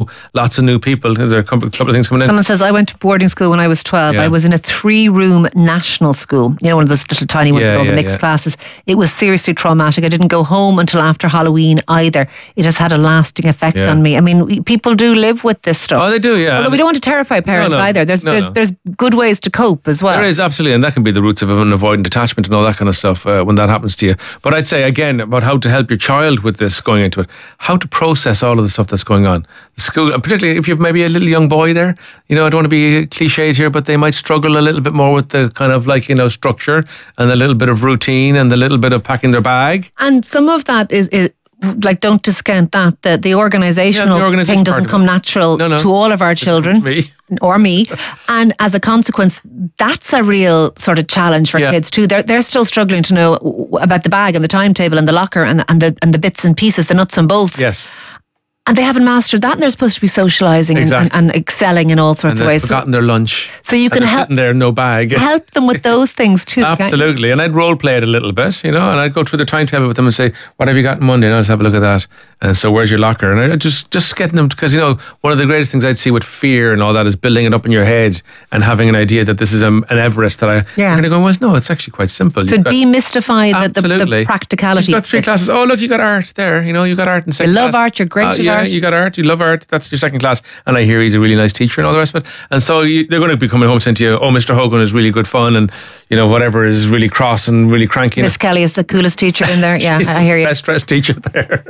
lots of new people. There's a couple of things coming in. Someone says, I went to boarding school when I was 12. Yeah. I was in a 3-room national school. You know, one of those little tiny ones with all the mixed classes. It was seriously traumatic. I didn't go home until after Halloween either. It has had a lasting effect on me. I mean, people do live with this stuff. Oh, they do, yeah. Although we don't want to terrify parents either. There's good ways to cope as well. There is, absolutely, and that can be the roots of an avoidant attachment and all that kind of stuff when that happens to you. But I'd say, again, about how to help your child with this going into it, how to process all of the stuff that's going on. The school, particularly if you've maybe a little young boy there, you know, I don't want to be cliched here, but they might struggle a little bit more with the kind of like, you know, structure and a little bit of routine and the little bit of packing their bag. And some of that is like, don't discount that the organisational thing doesn't come natural to all of our children. Or me. And as a consequence, that's a real sort of challenge for kids too. They're still struggling to know about the bag and the timetable and the locker and the bits and pieces, the nuts and bolts. Yes. And they haven't mastered that, and they're supposed to be socialising and excelling in all sorts of ways. They've forgotten their lunch. So you can sitting there, no bag. Help them with those things too. Absolutely. And I'd role play it a little bit, you know, and I'd go through the timetable with them and say, what have you got on Monday? And I'll just have a look at that. And so where's your locker? And I just getting them, because, you know, one of the greatest things I'd see with fear and all that is building it up in your head and having an idea that this is an Everest that you're going to go, well, no, it's actually quite simple. So demystify the practicality. You've got 3 classes. Oh, look, you got art there. You know, you got art in second class. You love art, you're great at art. Yeah, you got art, you love art. That's your second class. And I hear he's a really nice teacher and all the rest of it. And so they're going to be coming home saying to you, oh, Mr. Hogan is really good fun and, you know, whatever is really cross and really cranky. Miss Kelly is the coolest teacher in there. Yeah, I hear you. Best dressed teacher there.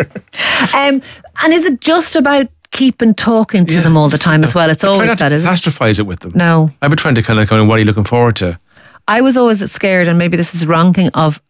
And is it just about keeping talking to them all the time as well? It's always that, isn't it? Catastrophize it with them. No. I've been trying to kind of what are you looking forward to? I was always scared, and maybe this is wrong thing, of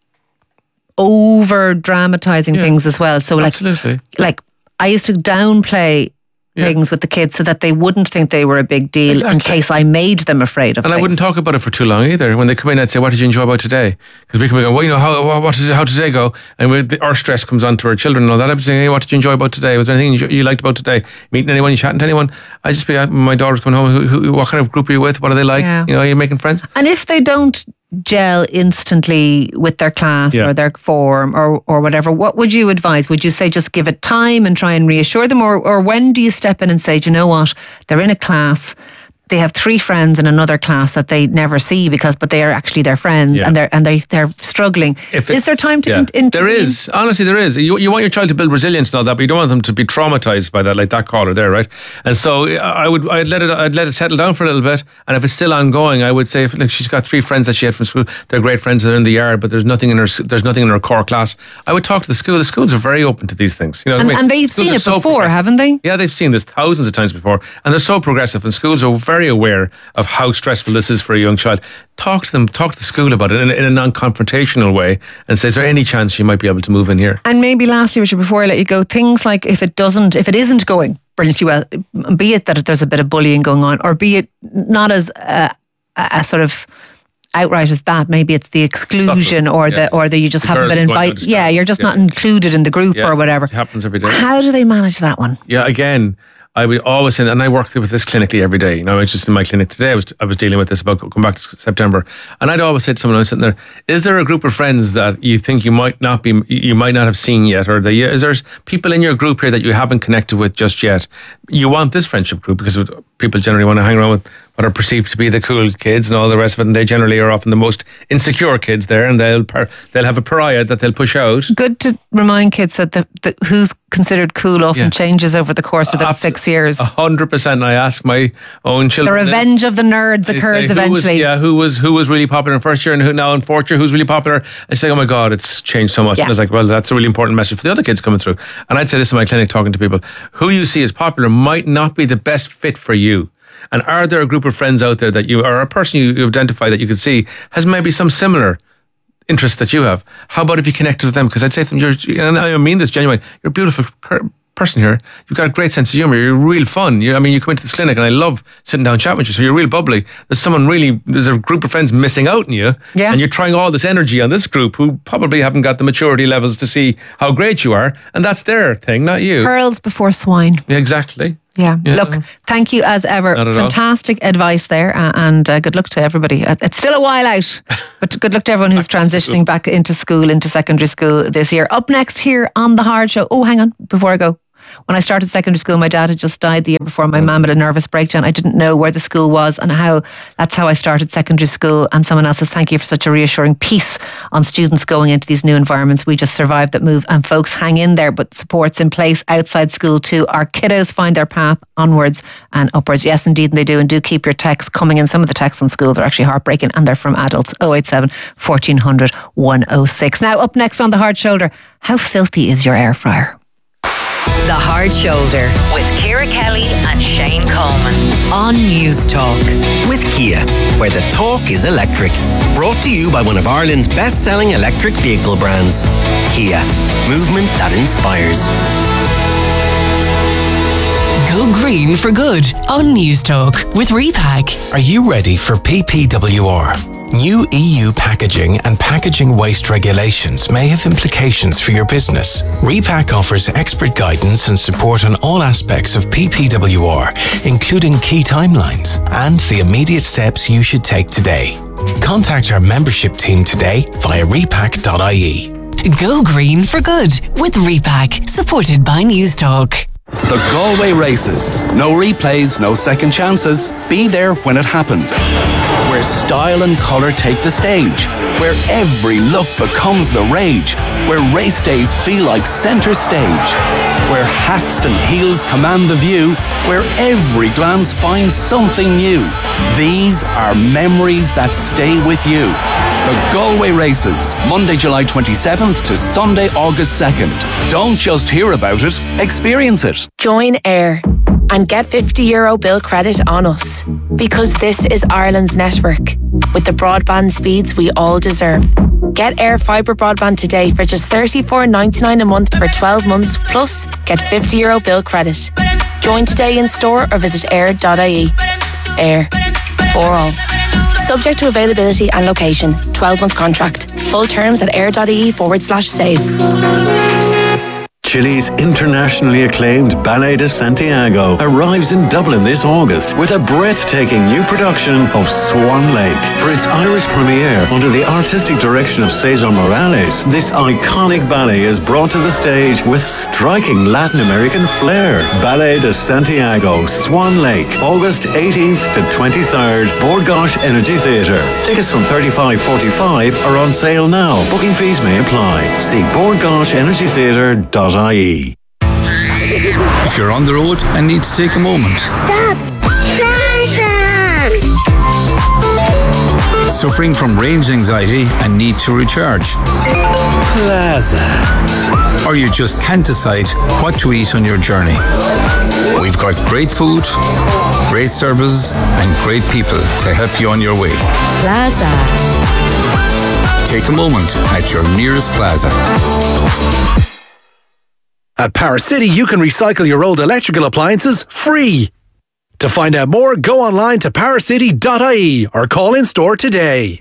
over dramatizing things as well. So absolutely. like I used to downplay things with the kids so that they wouldn't think they were a big deal in case I made them afraid of things. I wouldn't talk about it for too long either. When they come in, I'd say, what did you enjoy about today? Because we can go, well, you know, how did today go? And our stress comes on to our children and all that. I'd be saying, hey, what did you enjoy about today? Was there anything you liked about today? Meeting anyone? You chatting to anyone? I'd just be, my daughter's coming home, what kind of group are you with? What are they like? You know, are you making friends? And if they don't gel instantly with their class or their form or whatever, what would you advise? Would you say just give it time and try and reassure them, or when do you step in and say, do you know what, they're in a class, they have 3 friends in another class that they never see but they are actually their friends and they're struggling. Is there time to intervene? There is. Honestly, there is. You want your child to build resilience and all that, but you don't want them to be traumatized by that, like that caller there, right? And so I'd let it settle down for a little bit, and if it's still ongoing, I would say, if she's got 3 friends that she had from school, they're great friends, they're in the yard, but there's nothing in her core class. I would talk to the school. The schools are very open to these things. You know what I mean? And they've seen it before, haven't they? Yeah, they've seen this thousands of times before, and they're so progressive, and schools are very aware of how stressful this is for a young child. Talk to them, talk to the school about it in a non-confrontational way, and say, is there any chance she might be able to move in here? And maybe lastly, Richard, before I let you go, things like if it isn't going brilliantly well, be it that there's a bit of bullying going on, or be it not as a sort of outright as that, maybe it's the exclusion or the you just haven't been invited. Yeah, you're just not included in the group or whatever. It happens every day. How do they manage that one? Yeah, again, I would always say, and I work with this clinically every day. You know, I was just in my clinic today. I was dealing with this about coming back to September, and I'd always say to someone, I was sitting there, is there a group of friends that you think you might not have seen yet, or is there people in your group here that you haven't connected with just yet? You want this friendship group because people generally want to hang around with what are perceived to be the cool kids and all the rest of it, and they generally are often the most insecure kids there, and they'll have a pariah that they'll push out. Good to remind kids that who's considered cool often changes over the course of those 6 years. 100%. I ask my own children. The revenge of the nerds occurs eventually. Who was really popular in first year, and who now in fourth year, who's really popular? I say, oh my God, it's changed so much. And I was like, well, that's a really important message for the other kids coming through. And I'd say this in my clinic, talking to people, who you see as popular might not be the best fit for you. And are there a group of friends out there that or a person you identify that you could see has maybe some similar interests that you have? How about if you connected with them? Because I'd say to them, and I mean this genuinely, you're a beautiful person here. You've got a great sense of humour. You're real fun. You come into this clinic and I love sitting down chatting with you. So you're real bubbly. There's a group of friends missing out on you. Yeah. And you're trying all this energy on this group who probably haven't got the maturity levels to see how great you are. And that's their thing, not you. Pearls before swine. Yeah, exactly. Yeah. Look, thank you as ever. Fantastic advice there, and good luck to everybody. It's still a while out, but good luck to everyone who's transitioning back into school, into secondary school this year. Up next here on The Hard Show. Oh, hang on, before I go. When I started secondary school, my dad had just died the year before. My mum had a nervous breakdown. I didn't know where the school was and that's how I started secondary school. And someone else says, thank you for such a reassuring piece on students going into these new environments. We just survived that move, and folks, hang in there, but support's in place outside school too. Our kiddos find their path onwards and upwards. Yes, indeed, they do. And do keep your texts coming in. Some of the texts on schools are actually heartbreaking, and they're from adults. 087 1400 106. Now, up next on The Hard Shoulder, how filthy is your air fryer? The Hard Shoulder with Ciara Kelly and Shane Coleman on News Talk. With Kia, where the talk is electric. Brought to you by one of Ireland's best-selling electric vehicle brands. Kia, movement that inspires. Go green for good on News Talk with Repack. Are you ready for PPWR? New EU packaging and packaging waste regulations may have implications for your business. Repack offers expert guidance and support on all aspects of PPWR, including key timelines and the immediate steps you should take today. Contact our membership team today via repack.ie. Go green for good with Repack, supported by News Talk. The Galway Races. No replays, no second chances. Be there when it happens. Where style and colour take the stage. Where every look becomes the rage. Where race days feel like centre stage. Where hats and heels command the view. Where every glance finds something new. These are memories that stay with you. The Galway Races, Monday, July 27th to Sunday, August 2nd. Don't just hear about it, experience it. Join AIR and get €50 bill credit on us, because this is Ireland's network with the broadband speeds we all deserve. Get AIR fibre broadband today for just $34.99 a month for 12 months, plus get €50 bill credit. Join today in store or visit air.ie. AIR, for all. Subject to availability and location. 12-month contract. Full terms at air.ie/save. Chile's internationally acclaimed Ballet de Santiago arrives in Dublin this August with a breathtaking new production of Swan Lake. For its Irish premiere under the artistic direction of Cesar Morales, this iconic ballet is brought to the stage with striking Latin American flair. Ballet de Santiago, Swan Lake, August 18th to 23rd, Bord Gáis Energy Theatre. Tickets from $35.45 are on sale now. Booking fees may apply. See bordgaisenergytheatre.ie. If you're on the road and need to take a moment. Stop! Plaza! Suffering from range anxiety and need to recharge. Plaza. Or you just can't decide what to eat on your journey. We've got great food, great services, and great people to help you on your way. Plaza. Take a moment at your nearest Plaza. At Power City, you can recycle your old electrical appliances free. To find out more, go online to powercity.ie or call in store today.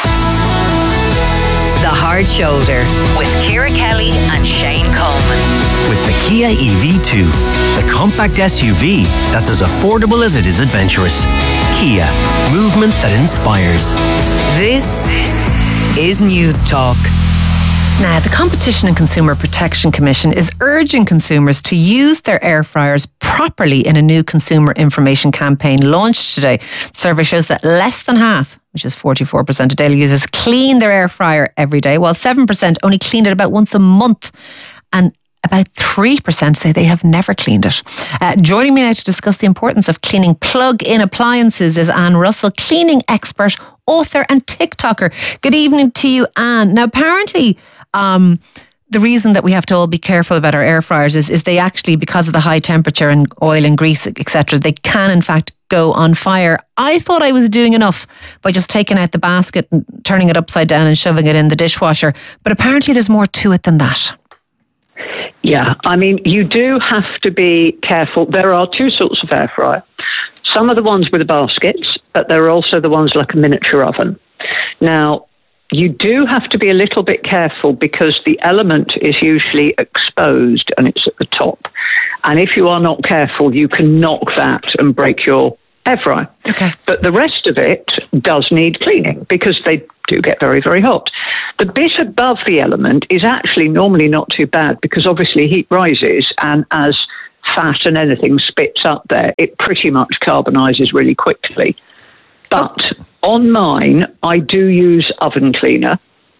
The Hard Shoulder with Ciara Kelly and Shane Coleman. With the Kia EV2, the compact SUV that's as affordable as it is adventurous. Kia, movement that inspires. This is News Talk. Now, the Competition and Consumer Protection Commission is urging consumers to use their air fryers properly in a new consumer information campaign launched today. The survey shows that less than half, which is 44% of daily users, clean their air fryer every day, while 7% only clean it about once a month. And about 3% say they have never cleaned it. Joining me now to discuss the importance of cleaning plug-in appliances is Anne Russell, cleaning expert, author and TikToker. Good evening to you, Anne. Now, apparently, the reason that we have to all be careful about our air fryers is they actually, because of the high temperature and oil and grease, etc., they can in fact go on fire. I thought I was doing enough by just taking out the basket and turning it upside down and shoving it in the dishwasher. But apparently there's more to it than that. Yeah, I mean, you do have to be careful. There are two sorts of air fryer. Some are the ones with the baskets, but there are also the ones like a miniature oven. Now, you do have to be a little bit careful because the element is usually exposed and it's at the top. And if you are not careful, you can knock that and break your air fry. Okay. But the rest of it does need cleaning because they do get very, very hot. The bit above the element is actually normally not too bad because obviously heat rises, and as fat and anything spits up there, it pretty much carbonizes really quickly. But on mine, I do use oven cleaner,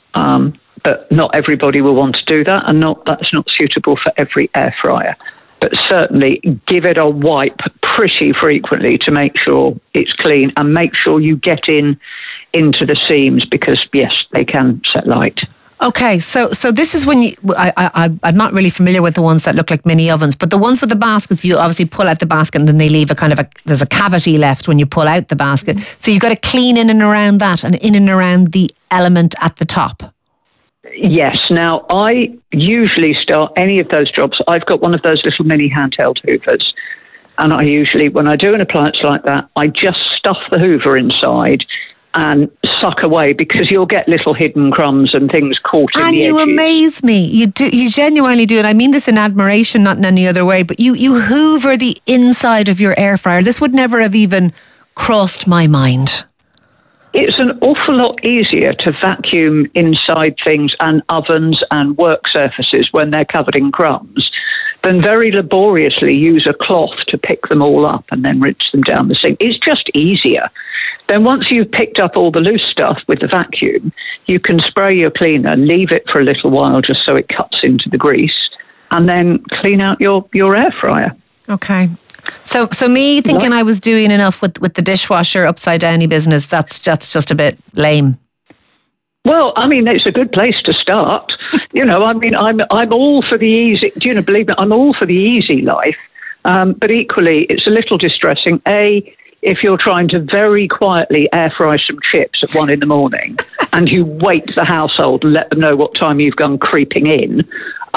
but not everybody will want to do that, and that's not suitable for every air fryer. But certainly give it a wipe pretty frequently to make sure it's clean, and make sure you get into the seams because, yes, they can set light. Okay, so this is when I'm not really familiar with the ones that look like mini ovens, but the ones with the baskets, you obviously pull out the basket and then they leave there's a cavity left when you pull out the basket. So you've got to clean in and around that and in and around the element at the top. Yes. Now, I usually start any of those jobs. I've got one of those little mini handheld hoovers. And I usually, when I do an appliance like that, I just stuff the hoover inside and suck away because you'll get little hidden crumbs and things caught in the edges. And you amaze me. You genuinely do. And I mean this in admiration, not in any other way, but you hoover the inside of your air fryer. This would never have even crossed my mind. It's an awful lot easier to vacuum inside things and ovens and work surfaces when they're covered in crumbs than very laboriously use a cloth to pick them all up and then rinse them down the sink. It's just easier. Then once you've picked up all the loose stuff with the vacuum, you can spray your cleaner, leave it for a little while just so it cuts into the grease, and then clean out your air fryer. Okay. So me thinking I was doing enough with the dishwasher upside downy business, that's just a bit lame. Well, I mean, it's a good place to start. I'm all for the easy. Believe me, I'm all for the easy life. But equally, it's a little distressing. If you're trying to very quietly air fry some chips at 1 a.m. and you wake the household and let them know what time you've gone creeping in.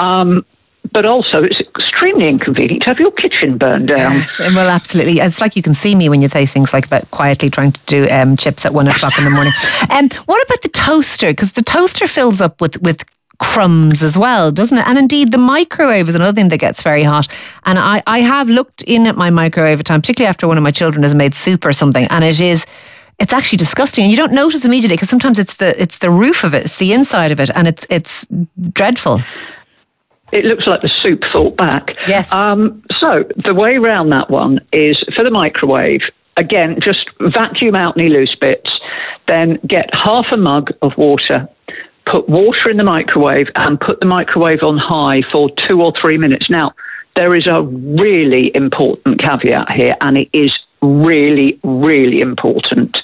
But also, it's extremely inconvenient to have your kitchen burned down. Yes, well, absolutely. It's like you can see me when you say things like about quietly trying to do chips at 1 o'clock in the morning. What about the toaster? Because the toaster fills up with crumbs as well, doesn't it? And indeed, the microwave is another thing that gets very hot. And I have looked in at my microwave at times, particularly after one of my children has made soup or something, and it's actually disgusting. And you don't notice immediately because sometimes it's the roof of it, it's the inside of it, and it's dreadful. It looks like the soup thought back. Yes. So the way around that one is for the microwave, again, just vacuum out any loose bits, then get half a mug of water, put water in the microwave and put the microwave on high for 2 or 3 minutes. Now, there is a really important caveat here, and it is really, really important.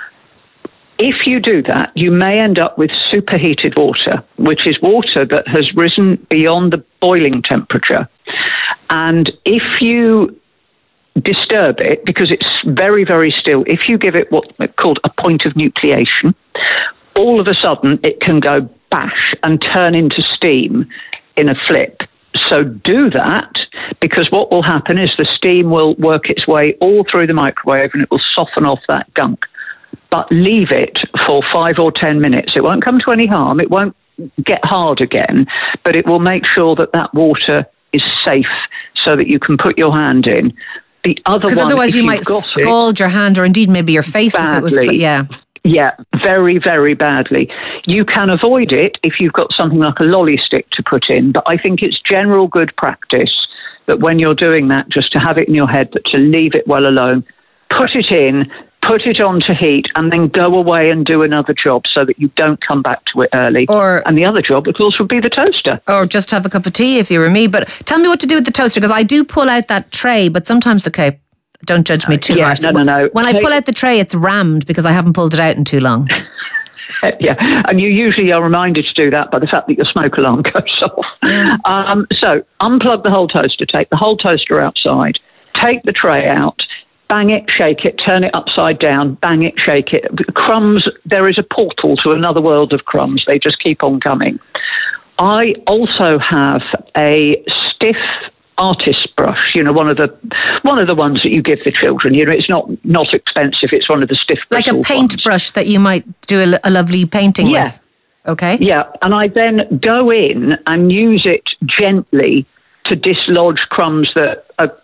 If you do that, you may end up with superheated water, which is water that has risen beyond the boiling temperature. And if you disturb it, because it's very, very still, if you give it what's called a point of nucleation, all of a sudden it can go bash and turn into steam in a flip. So do that, because what will happen is the steam will work its way all through the microwave and it will soften off that gunk. But leave it for 5 or 10 minutes. It won't come to any harm. It won't get hard again, but it will make sure that water is safe so that you can put your hand in. The other one, because otherwise you might scald your hand or indeed maybe your face badly. If it was, yeah. Yeah, very, very badly. You can avoid it if you've got something like a lolly stick to put in, but I think it's general good practice that when you're doing that, just to have it in your head, but to leave it well alone, put it in, put it on to heat, and then go away and do another job so that you don't come back to it early. And the other job, of course, would be the toaster. Or just have a cup of tea if you were me. But tell me what to do with the toaster, because I do pull out that tray, but sometimes, okay, don't judge me too harshly. No. When I pull out the tray, it's rammed because I haven't pulled it out in too long. Yeah, and you usually are reminded to do that by the fact that your smoke alarm goes off. Yeah. So unplug the whole toaster, take the whole toaster outside, take the tray out, bang it, shake it, turn it upside down, bang it, shake it. Crumbs, there is a portal to another world of crumbs. They just keep on coming. I also have a stiff artist's brush, one of the ones that you give the children. It's not expensive. It's one of the stiff like a paintbrush that you might do a lovely painting with. Okay. Yeah, and I then go in and use it gently to dislodge crumbs that are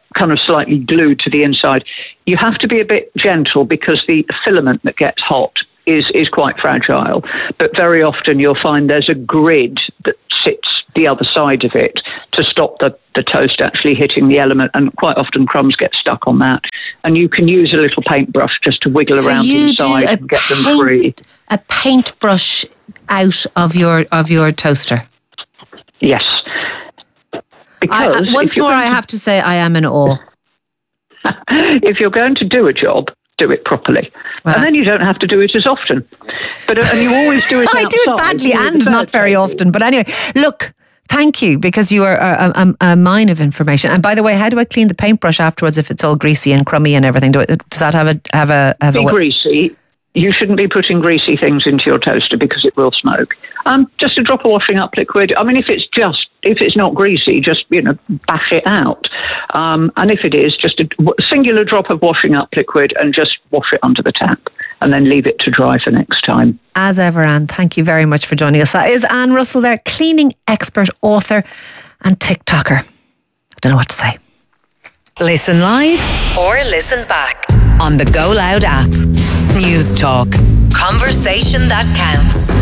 kind of slightly glued to the inside. You have to be a bit gentle because the filament that gets hot is quite fragile. But very often you'll find there's a grid that sits the other side of it to stop the toast actually hitting the element, and quite often crumbs get stuck on that. And you can use a little paintbrush just to wiggle around inside and get them free. A paintbrush out of your toaster? Yes. Because once more, I have to say I am in awe. If you're going to do a job, do it properly. Well, and then you don't have to do it as often. And you always do it outside. I do it badly and not very often. But anyway, look, thank you, because you are a mine of information. And by the way, how do I clean the paintbrush afterwards if it's all greasy and crummy and everything? Does that have a greasy? You shouldn't be putting greasy things into your toaster because it will smoke. Just a drop of washing up liquid. I mean, if it's not greasy, just, bash it out. And if it is, just a singular drop of washing up liquid and just wash it under the tap and then leave it to dry for next time. As ever, Anne, thank you very much for joining us. That is Anne Russell there, cleaning expert, author and TikToker. I don't know what to say. Listen live or listen back on the Go Loud app. News Talk. Conversation that counts.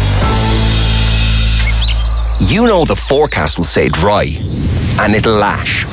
You know the forecast will say dry and it'll lash.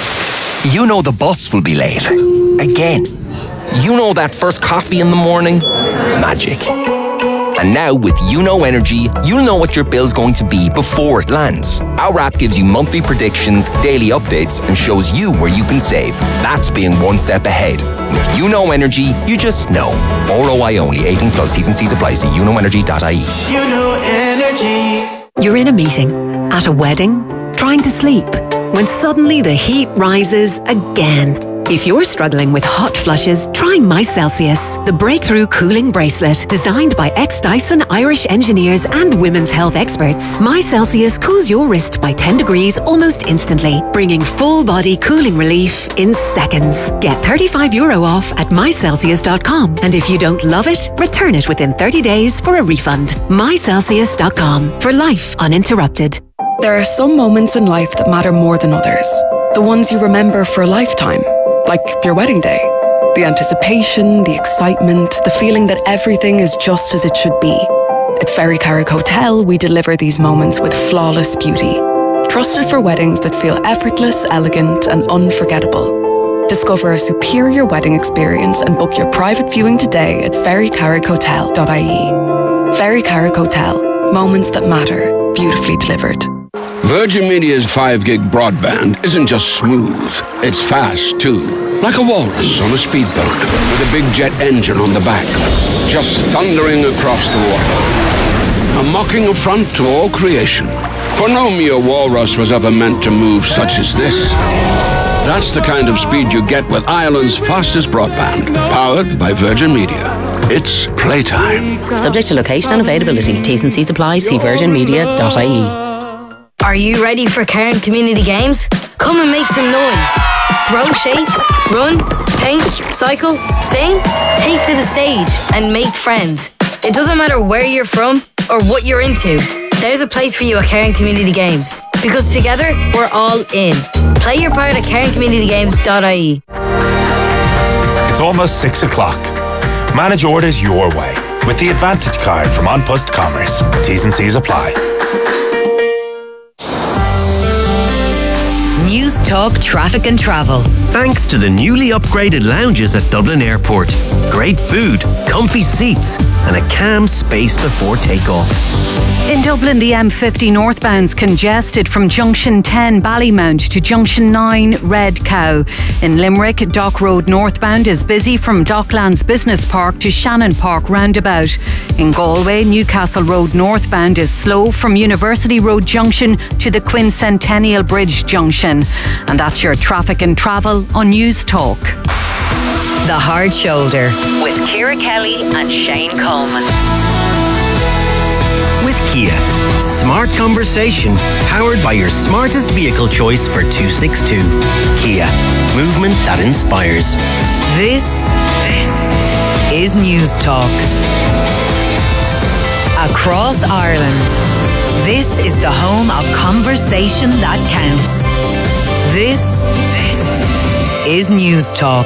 You know the bus will be late. Again. You know that first coffee in the morning? Magic. And now with YouKnow Energy, you'll know what your bill's going to be before it lands. Our app gives you monthly predictions, daily updates, and shows you where you can save. That's being one step ahead. With YouKnow Energy, you just know. ROI only. 18 plus. T's and C's apply. See YouKnowEnergy.ie. YouKnow Energy. You're in a meeting, at a wedding, trying to sleep, when suddenly the heat rises again. If you're struggling with hot flushes, try MyCelsius, the breakthrough cooling bracelet designed by ex-Dyson Irish engineers and women's health experts. MyCelsius cools your wrist by 10 degrees almost instantly, bringing full-body cooling relief in seconds. Get €35 off at mycelsius.com, and if you don't love it, return it within 30 days for a refund. mycelsius.com, for life uninterrupted. There are some moments in life that matter more than others. The ones you remember for a lifetime. Like your wedding day. The anticipation, the excitement, the feeling that everything is just as it should be. At Ferry Carrick Hotel, we deliver these moments with flawless beauty. Trusted for weddings that feel effortless, elegant, and unforgettable. Discover a superior wedding experience and book your private viewing today at ferrycarrickhotel.ie. Ferry Carrick Hotel. Moments that matter. Beautifully delivered. Virgin Media's 5 gig broadband isn't just smooth, it's fast too. Like a walrus on a speedboat with a big jet engine on the back, just thundering across the water. A mocking affront to all creation. For no mere walrus was ever meant to move such as this. That's the kind of speed you get with Ireland's fastest broadband, powered by Virgin Media. It's playtime. Subject to location and availability. T's and C's apply. See virginmedia.ie. Are you ready for Cairn Community Games? Come and make some noise. Throw shapes, run, paint, cycle, sing. Take to the stage and make friends. It doesn't matter where you're from or what you're into. There's a place for you at Cairn Community Games. Because together, we're all in. Play your part at cairncommunitygames.ie. It's almost 6 o'clock. Manage orders your way with the Advantage card from An Post Commerce. T's and C's apply. News Talk Traffic and Travel. Thanks to the newly upgraded lounges at Dublin Airport. Great food, comfy seats, and a calm space before takeoff. In Dublin, the M50 northbound's congested from Junction 10 Ballymount to Junction 9 Red Cow. In Limerick, Dock Road northbound is busy from Docklands Business Park to Shannon Park roundabout. In Galway, Newcastle Road northbound is slow from University Road Junction to the Quincentennial Bridge Junction. And that's your traffic and travel on News Talk. The Hard Shoulder with Ciara Kelly and Shane Coleman. With Kia, smart conversation powered by your smartest vehicle choice for 262. Kia, movement that inspires. This is News Talk. Across Ireland, this is the home of conversation that counts. This is News Talk.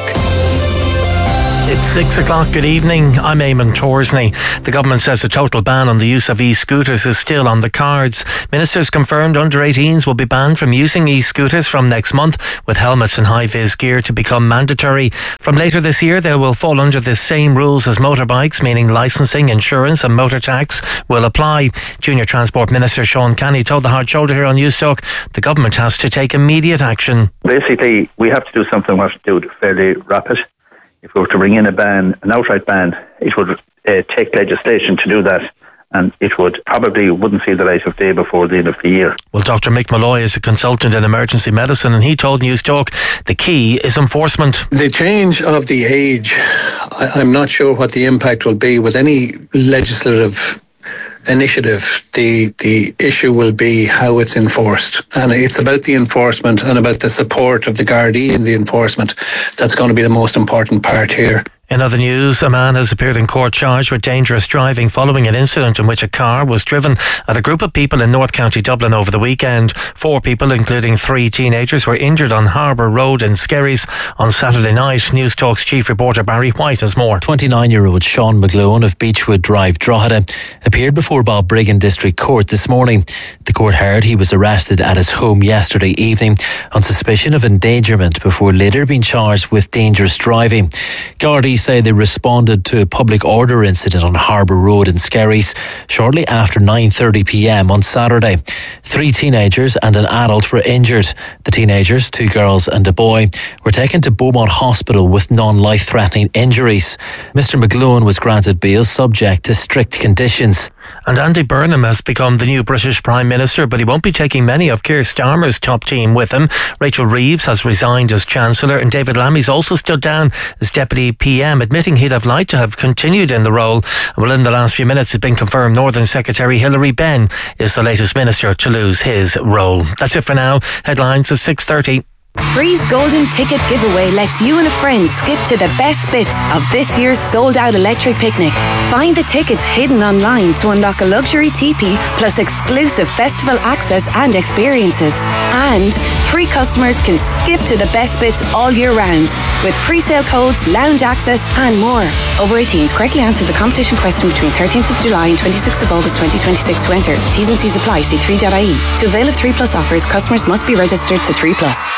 It's 6 o'clock. Good evening. I'm Eamon Torsney. The government says a total ban on the use of e-scooters is still on the cards. Ministers confirmed under-18s will be banned from using e-scooters from next month, with helmets and high-vis gear to become mandatory. From later this year, they will fall under the same rules as motorbikes, meaning licensing, insurance and motor tax will apply. Junior Transport Minister Sean Canny told the Hard Shoulder here on News Talk the government has to take immediate action. Basically, we have to do something we have to do fairly rapid. If we were to bring in a ban, an outright ban, it would take legislation to do that, and it wouldn't see the light of day before the end of the year. Well, Dr. Mick Malloy is a consultant in emergency medicine, and he told News Talk the key is enforcement. The change of the age, I'm not sure what the impact will be with any legislative initiative. The issue will be how it's enforced, and it's about the enforcement and about the support of the Gardaí in the enforcement. That's going to be the most important part here. In other news, a man has appeared in court charged with dangerous driving following an incident in which a car was driven at a group of people in North County Dublin over the weekend. 4 people, including 3 teenagers, were injured on Harbour Road in Skerries on Saturday night. News Talk's chief reporter Barry White has more. 29-year-old Sean McGlowan of Beechwood Drive, Drogheda, appeared before Balbriggan District Court this morning. The court heard he was arrested at his home yesterday evening on suspicion of endangerment before later being charged with dangerous driving. Gardaí say they responded to a public order incident on Harbour Road in Skerries shortly after 9:30pm on Saturday. 3 teenagers and an adult were injured. The teenagers, 2 girls and a boy, were taken to Beaumont Hospital with non-life-threatening injuries. Mr. McGlowan was granted bail subject to strict conditions. And Andy Burnham has become the new British Prime Minister, but he won't be taking many of Keir Starmer's top team with him. Rachel Reeves has resigned as Chancellor, and David Lammy's also stood down as Deputy PM, admitting he'd have liked to have continued in the role. Well, in the last few minutes, it's been confirmed Northern Secretary Hilary Benn is the latest minister to lose his role. That's it for now. Headlines at 6:30. Free's Golden Ticket Giveaway lets you and a friend skip to the best bits of this year's sold-out electric picnic. Find the tickets hidden online to unlock a luxury teepee plus exclusive festival access and experiences. And 3 customers can skip to the best bits all year round with pre-sale codes, lounge access and more. Over 18s correctly answer the competition question between 13th of July and 26th of August 2026 to enter. T's and C's apply. See 3.ie. To avail of 3 Plus offers, customers must be registered to 3 Plus.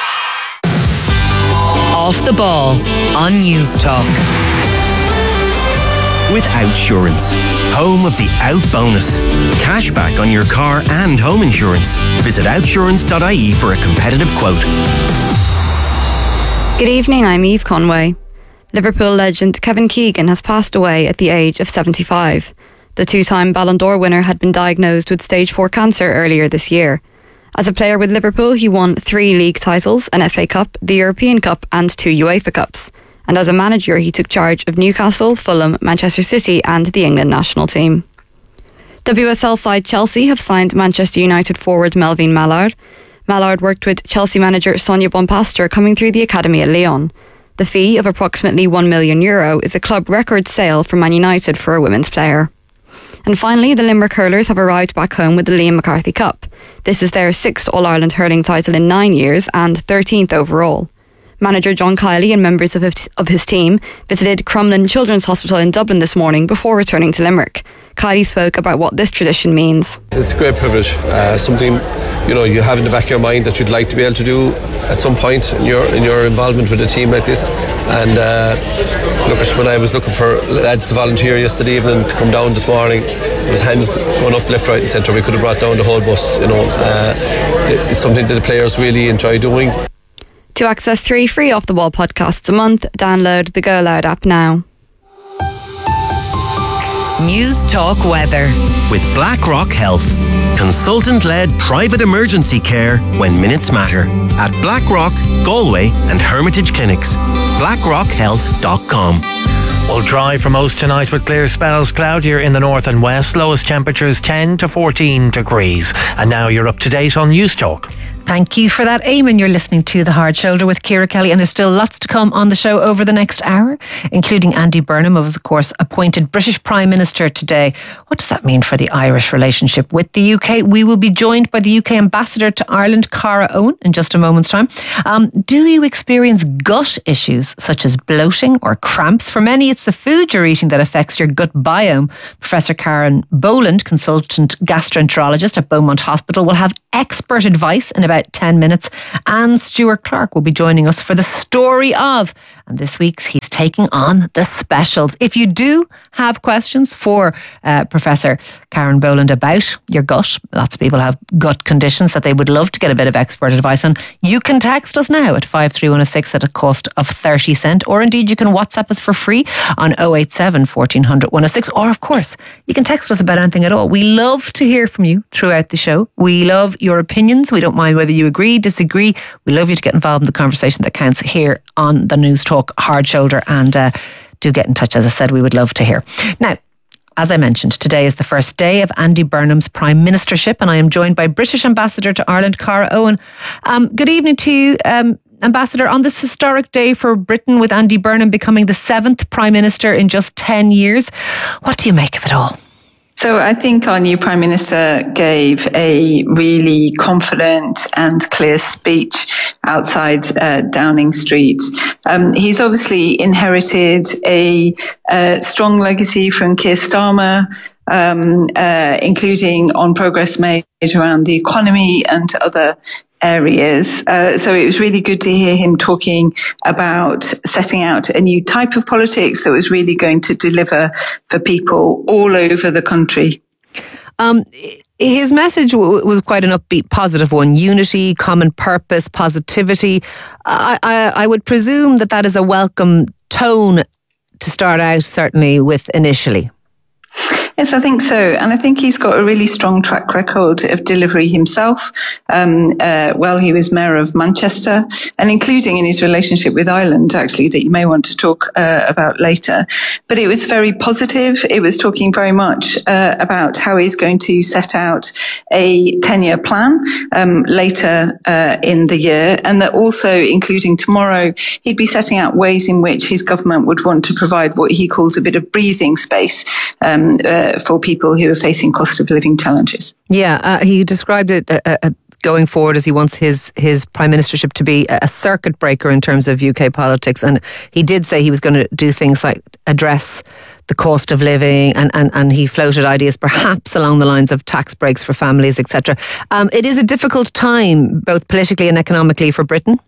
Off the Ball on News Talk. With Outsurance, home of the Out Bonus. Cashback on your car and home insurance. Visit outsurance.ie for a competitive quote. Good evening, I'm Eve Conway. Liverpool legend Kevin Keegan has passed away at the age of 75. The 2-time Ballon d'Or winner had been diagnosed with stage 4 cancer earlier this year. As a player with Liverpool, he won 3 league titles, an FA Cup, the European Cup and 2 UEFA Cups. And as a manager, he took charge of Newcastle, Fulham, Manchester City and the England national team. WSL side Chelsea have signed Manchester United forward Melvin Mallard. Mallard worked with Chelsea manager Sonia Bonpastor coming through the academy at Lyon. The fee of approximately €1 million is a club record sale for Man United for a women's player. And finally, the Limerick hurlers have arrived back home with the Liam McCarthy Cup. This is their 6th All-Ireland hurling title in 9 years and 13th overall. Manager John Kiley and members of his team visited Crumlin Children's Hospital in Dublin this morning before returning to Limerick. Kiley spoke about what this tradition means. It's a great privilege, something you have in the back of your mind that you'd like to be able to do at some point in your involvement with a team like this. And when I was looking for lads to volunteer yesterday evening to come down this morning, there was hands going up left, right and centre. We could have brought down the whole bus. It's something that the players really enjoy doing. To access 3 free Off the Ball podcasts a month, download the Go Loud app now. News Talk Weather. With BlackRock Health. Consultant-led private emergency care when minutes matter. At BlackRock, Galway and Hermitage Clinics. BlackRockHealth.com. Well, dry for most tonight with clear spells, cloudier in the north and west. Lowest temperatures 10 to 14 degrees. And now you're up to date on News Talk. Thank you for that, Eamon. You're listening to The Hard Shoulder with Ciara Kelly, and there's still lots to come on the show over the next hour, including Andy Burnham, who was, of course, appointed British Prime Minister today. What does that mean for the Irish relationship with the UK? We will be joined by the UK Ambassador to Ireland, Cara Owen, in just a moment's time. Do you experience gut issues such as bloating or cramps? For many, it's the food you're eating that affects your gut biome. Professor Karen Boland, consultant gastroenterologist at Beaumont Hospital, will have expert advice in about 10 minutes. And Stuart Clark will be joining us for the story of, and this week's he's taking on the specials. If you do have questions for Professor Karen Boland about your gut, lots of people have gut conditions that they would love to get a bit of expert advice on, you can text us now at 53106 at a cost of 30 cents, or indeed you can WhatsApp us for free on 087 1400 106, or of course you can text us about anything at all. We love to hear from you throughout the show. We love your opinions. We don't mind whether you agree, disagree. We love you to get involved in the conversation that counts here on the News Talk Hard Shoulder, and do get in touch. As I said, we would love to hear. Now, as I mentioned, today is the first day of Andy Burnham's Prime Ministership, and I am joined by British Ambassador to Ireland, Cara Owen. Good evening to you, Ambassador. On this historic day for Britain, with Andy Burnham becoming the 7th Prime Minister in just 10 years, what do you make of it all? So I think our new Prime Minister gave a really confident and clear speech outside Downing Street. He's obviously inherited a strong legacy from Keir Starmer, including on progress made around the economy and other areas. So it was really good to hear him talking about setting out a new type of politics that was really going to deliver for people all over the country. His message was quite an upbeat, positive one. Unity, common purpose, positivity. I would presume that is a welcome tone to start out, certainly with initially. Yes, I think so. And I think he's got a really strong track record of delivery himself. He was Mayor of Manchester, and including in his relationship with Ireland, actually, that you may want to talk about later. But it was very positive. It was talking very much about how he's going to set out a 10-year plan later in the year, and that also, including tomorrow, he'd be setting out ways in which his government would want to provide what he calls a bit of breathing space for people who are facing cost of living challenges. Yeah, he described it going forward as he wants his prime ministership to be a circuit breaker in terms of UK politics, and he did say he was going to do things like address the cost of living, and he floated ideas perhaps along the lines of tax breaks for families, etc. It is a difficult time, both politically and economically, for Britain.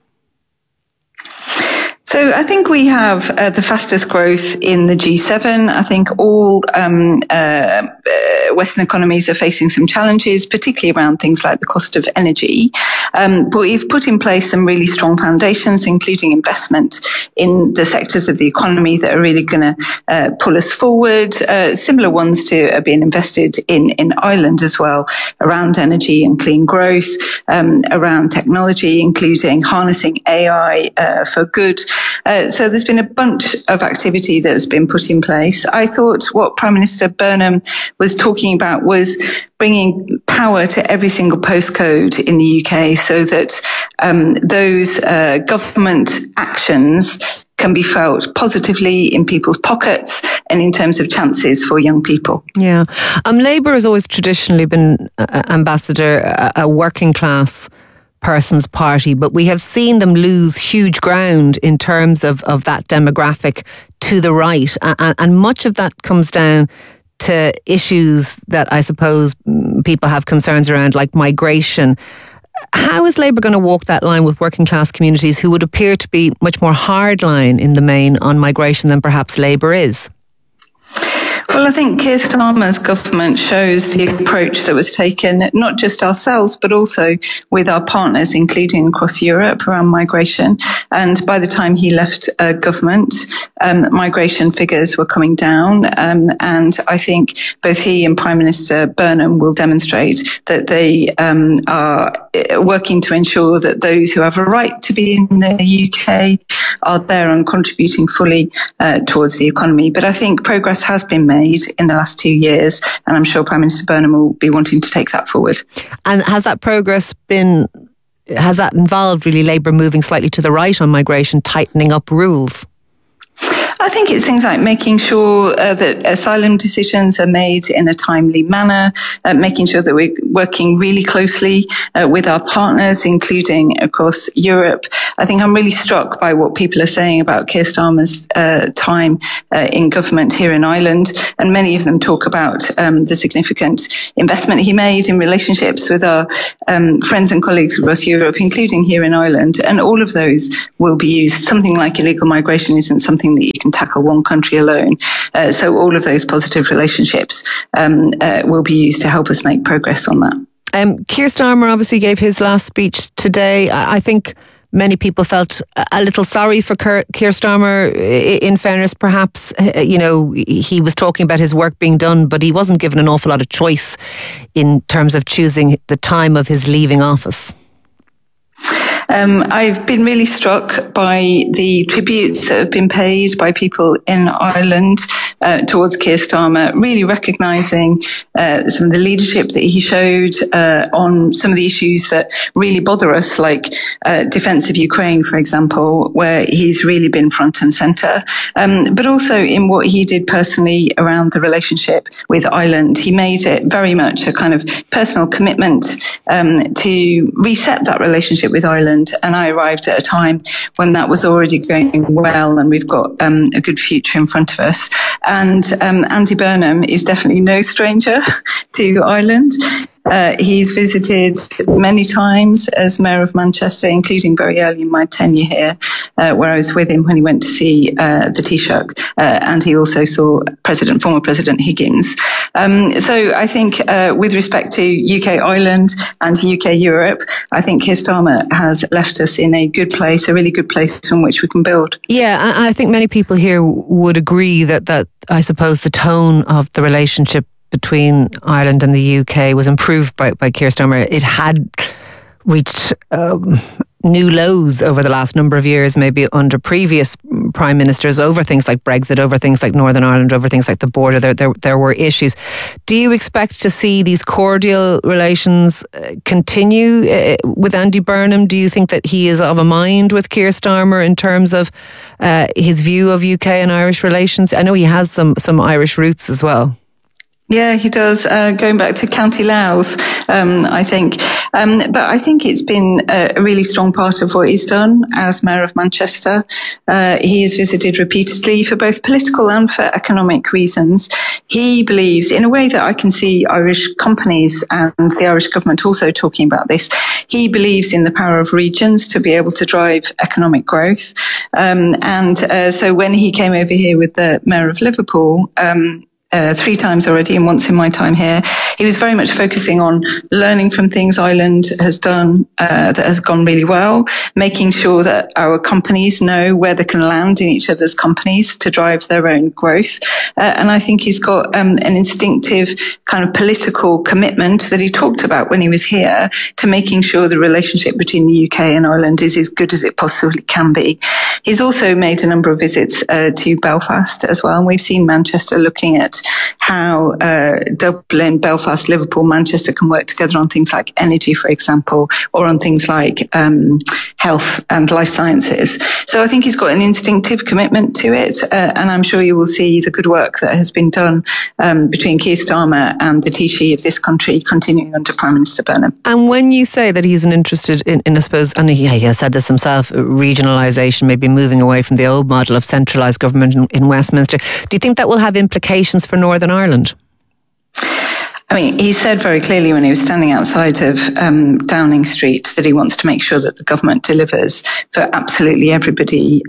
So I think we have the fastest growth in the G7. I think all Western economies are facing some challenges, particularly around things like the cost of energy. But we've put in place some really strong foundations, including investment in the sectors of the economy that are really going to pull us forward. Similar ones to are being invested in Ireland as well, around energy and clean growth, around technology, including harnessing AI for good. So there's been a bunch of activity that's been put in place. I thought what Prime Minister Burnham was talking about was bringing power to every single postcode in the UK, so that those government actions can be felt positively in people's pockets and in terms of chances for young people. Yeah. Labour has always traditionally been, Ambassador, a working class person's party, but we have seen them lose huge ground in terms of that demographic to the right, and much of that comes down to issues that I suppose people have concerns around, like migration. How is Labour going to walk that line with working class communities who would appear to be much more hardline in the main on migration than perhaps Labour is? Well, I think Keir Starmer's government shows the approach that was taken, not just ourselves, but also with our partners, including across Europe, around migration. And by the time he left government, migration figures were coming down. And I think both he and Prime Minister Burnham will demonstrate that they are working to ensure that those who have a right to be in the UK are there and contributing fully towards the economy. But I think progress has been made in the last 2 years, and I'm sure Prime Minister Burnham will be wanting to take that forward. And has that progress been has that involved really Labour moving slightly to the right on migration, tightening up rules? I think it's things like making sure that asylum decisions are made in a timely manner, making sure that we're working really closely with our partners, including across Europe. I think I'm really struck by what people are saying about Keir Starmer's time in government here in Ireland, and many of them talk about the significant investment he made in relationships with our friends and colleagues across Europe, including here in Ireland, and all of those will be used. Something like illegal migration isn't something that you can tackle one country alone. So all of those positive relationships will be used to help us make progress on that. Keir Starmer obviously gave his last speech today. I think many people felt a little sorry for Keir Starmer. In fairness, perhaps, he was talking about his work being done, but he wasn't given an awful lot of choice in terms of choosing the time of his leaving office. I've been really struck by the tributes that have been paid by people in Ireland towards Keir Starmer, really recognising some of the leadership that he showed on some of the issues that really bother us, like defence of Ukraine, for example, where he's really been front and centre, but also in what he did personally around the relationship with Ireland. He made it very much a kind of personal commitment to reset that relationship with Ireland, and I arrived at a time when that was already going well, and we've got a good future in front of us. And Andy Burnham is definitely no stranger to Ireland. He's visited many times as Mayor of Manchester, including very early in my tenure here, where I was with him when he went to see the Taoiseach, and he also saw former President Higgins. So I think with respect to UK Ireland and UK Europe, I think Keir Starmer has left us in a good place, a really good place from which we can build. Yeah, I think many people here would agree that I suppose the tone of the relationship between Ireland and the UK was improved by Keir Starmer. It had reached new lows over the last number of years, maybe under previous prime ministers, over things like Brexit, over things like Northern Ireland, over things like the border. There were issues. Do you expect to see these cordial relations continue with Andy Burnham? Do you think that he is of a mind with Keir Starmer in terms of his view of UK and Irish relations? I know he has some Irish roots as well. Yeah, he does, going back to County Louth, I think. But I think it's been a really strong part of what he's done as Mayor of Manchester. He has visited repeatedly for both political and for economic reasons. He believes, in a way that I can see Irish companies and the Irish government also talking about this, he believes in the power of regions to be able to drive economic growth. So when he came over here with the Mayor of Liverpool, 3 times already and once in my time here, he was very much focusing on learning from things Ireland has done that has gone really well, making sure that our companies know where they can land in each other's companies to drive their own growth. And I think he's got an instinctive kind of political commitment that he talked about when he was here to making sure the relationship between the UK and Ireland is as good as it possibly can be. He's also made a number of visits to Belfast as well, and we've seen Manchester looking at how Dublin, Belfast, Liverpool, Manchester can work together on things like energy, for example, or on things like health and life sciences. So I think he's got an instinctive commitment to it, and I'm sure you will see the good work that has been done between Keir Starmer and the Taoiseach of this country continuing under Prime Minister Burnham. And when you say that he's interested in I suppose, and he has said this himself, regionalisation, maybe moving away from the old model of centralised government in Westminster, do you think that will have implications for Northern Ireland? I mean, he said very clearly when he was standing outside of Downing Street that he wants to make sure that the government delivers for absolutely everybody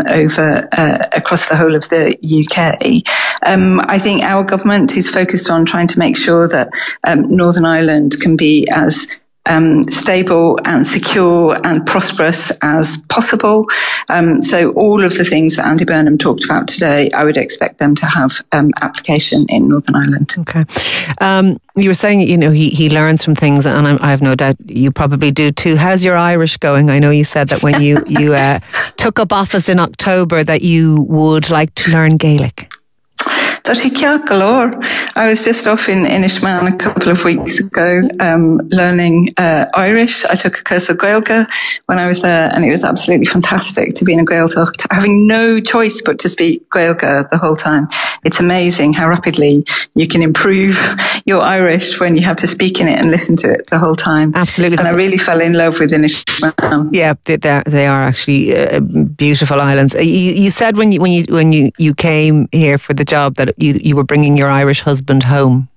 across the whole of the UK. I think our government is focused on trying to make sure that Northern Ireland can be as stable and secure and prosperous as possible. So all of the things that Andy Burnham talked about today, I would expect them to have application in Northern Ireland. Okay. You were saying, he learns from things, and I have no doubt you probably do too. How's your Irish going? I know you said that when you took up office in October that you would like to learn Gaelic. galore. I was just off in Inishmaan a couple of weeks ago, learning Irish. I took a course of Gaeilge when I was there, and it was absolutely fantastic to be in a Gaeltacht, having no choice but to speak Gaeilge the whole time. It's amazing how rapidly you can improve your Irish when you have to speak in it and listen to it the whole time. Absolutely. And I really fell in love with Inishmaan. Yeah, they are actually beautiful islands. You said when you came here for the job that you were bringing your Irish husband home.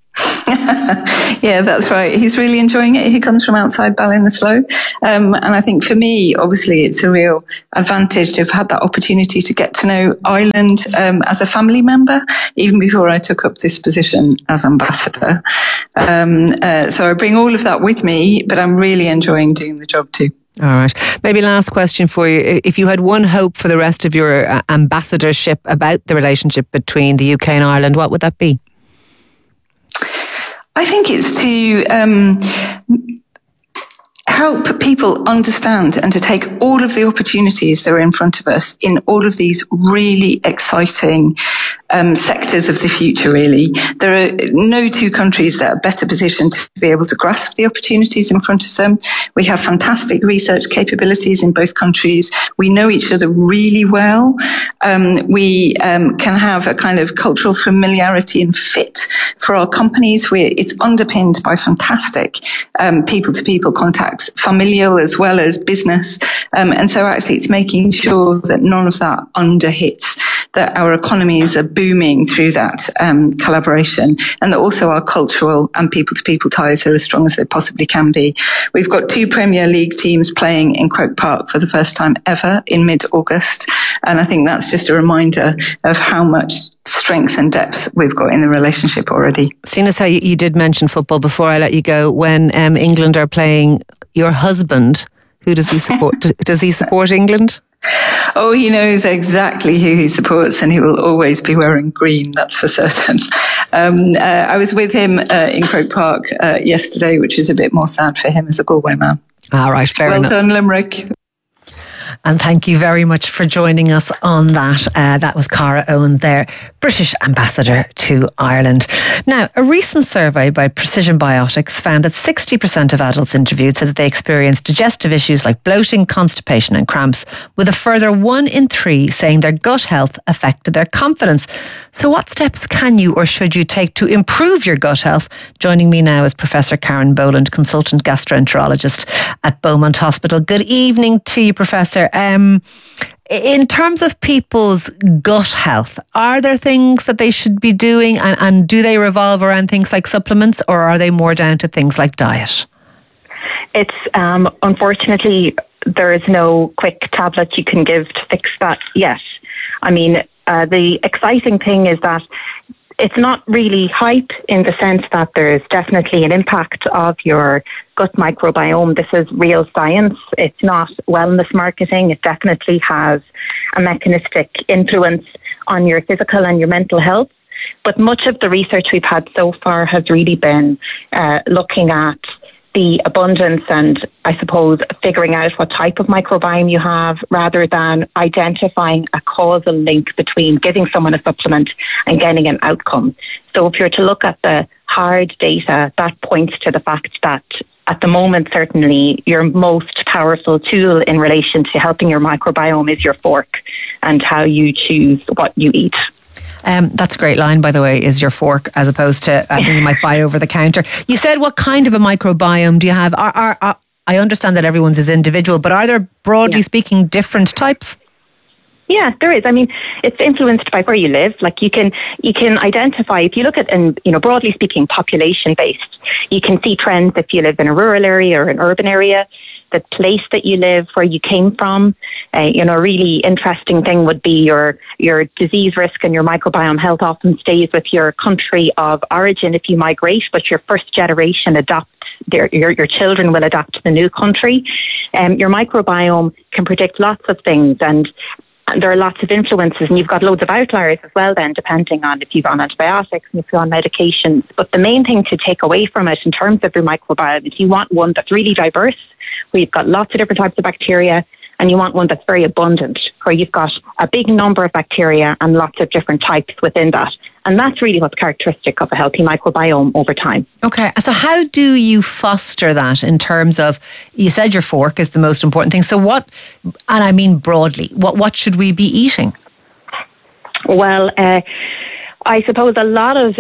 Yeah, that's right. He's really enjoying it. He comes from outside Ballinasloe. And I think for me, obviously, it's a real advantage to have had that opportunity to get to know Ireland as a family member, even before I took up this position as ambassador. So I bring all of that with me, but I'm really enjoying doing the job too. All right. Maybe last question for you. If you had one hope for the rest of your ambassadorship about the relationship between the UK and Ireland, what would that be? I think it's to help people understand and to take all of the opportunities that are in front of us in all of these really exciting sectors of the future, really. There are no two countries that are better positioned to be able to grasp the opportunities in front of them. We have fantastic research capabilities in both countries. We know each other really well. We can have a kind of cultural familiarity and fit for our companies. It's underpinned by fantastic people-to-people contacts, familial as well as business. And so actually it's making sure that none of that underhits, that our economies are booming through that collaboration, and that also our cultural and people-to-people ties are as strong as they possibly can be. We've got 2 Premier League teams playing in Croke Park for the first time ever in mid-August, and I think that's just a reminder of how much strength and depth we've got in the relationship already. Seeing as how you did mention football before I let you go, when England are playing, your husband, who does he support? Does he support England? Oh, he knows exactly who he supports, and he will always be wearing green, that's for certain. I was with him in Croke Park yesterday, which is a bit more sad for him as a Galway man. All right, fair enough. Well done, Limerick. And thank you very much for joining us on that. That was Cara Owen there, British Ambassador to Ireland. Now, a recent survey by Precision Biotics found that 60% of adults interviewed said that they experienced digestive issues like bloating, constipation and cramps, with a further 1 in 3 saying their gut health affected their confidence. So what steps can you or should you take to improve your gut health? Joining me now is Professor Karen Boland, consultant gastroenterologist at Beaumont Hospital. Good evening to you, Professor. In terms of people's gut health, are there things that they should be doing, and do they revolve around things like supplements, or are they more down to things like diet? It's unfortunately, there is no quick tablet you can give to fix that yet. I mean, the exciting thing is that it's not really hype in the sense that there's definitely an impact of your gut microbiome. This is real science. It's not wellness marketing. It definitely has a mechanistic influence on your physical and your mental health. But much of the research we've had so far has really been looking at the abundance and, I suppose, figuring out what type of microbiome you have, rather than identifying a causal link between giving someone a supplement and getting an outcome. So if you're to look at the hard data, that points to the fact that at the moment, certainly, your most powerful tool in relation to helping your microbiome is your fork and how you choose what you eat. That's a great line, by the way, is your fork, as opposed to anything you might buy over the counter. You said, what kind of a microbiome do you have? I understand that everyone's is individual, but are there, broadly speaking, different types? Yeah, there is. I mean, it's influenced by where you live. Like you can identify, if you look at, and broadly speaking, population based, you can see trends if you live in a rural area or an urban area, the place that you live, where you came from. A really interesting thing would be your disease risk and your microbiome health often stays with your country of origin if you migrate, but your first generation adopts. Your children will adapt to the new country. Your microbiome can predict lots of things, and there are lots of influences, and you've got loads of outliers as well then, depending on if you've on antibiotics and if you're on medications. But the main thing to take away from it in terms of your microbiome is you want one that's really diverse, where you've got lots of different types of bacteria, and you want one that's very abundant, where you've got a big number of bacteria and lots of different types within that. And that's really what's characteristic of a healthy microbiome over time. Okay, so how do you foster that in terms of, you said your fork is the most important thing. So what, and I mean broadly, what should we be eating? Well, I suppose a lot of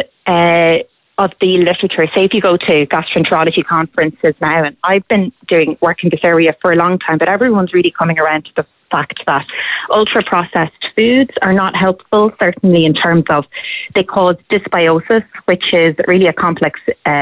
the literature, say if you go to gastroenterology conferences now, and I've been work in this area for a long time, but everyone's really coming around to the fact that ultra-processed foods are not helpful, certainly in terms of they cause dysbiosis, which is really a complex